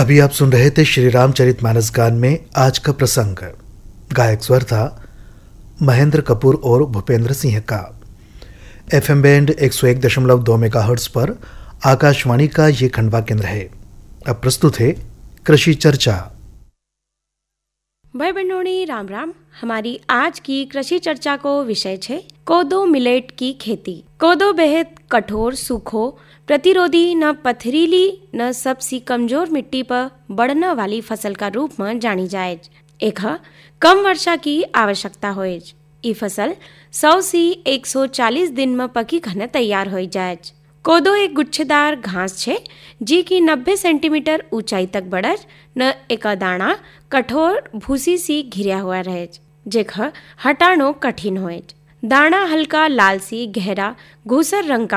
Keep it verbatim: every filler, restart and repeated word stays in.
अभी आप सुन रहे थे श्री रामचरितमानस गान में आज का प्रसंग। गायक स्वर था महेंद्र कपूर और भूपेंद्र सिंह का। एफएम बैंड एक सौ एक दशमलव दो मेगाहर्ट्ज पर आकाशवाणी का ये खंडवा केंद्र है। अब प्रस्तुत है कृषि चर्चा। भाई बहनों राम राम। हमारी आज की कृषि चर्चा को विषय है कोदो मिलेट की खेती। कोदो बेहद कठोर, सूखो, प्रतिरोधी, न पथरीली न सबसी कमजोर मिट्टी पर बढ़ने वाली फसल का रूप में जानी जाए। एक कम वर्षा की आवश्यकता होए। ये फसल सौ से एक सौ चालीस दिन में पकी खने तैयार हो जाए। कोदो एक गुच्छेदार घास है जी की नब्बे सेंटीमीटर ऊंचाई तक बढ़े न एक दाना कठोर भूसी सी घिरा हुआ रहे जेख हटानो कठिन होए। दाना हल्का लालसी गहरा घूसर रंग का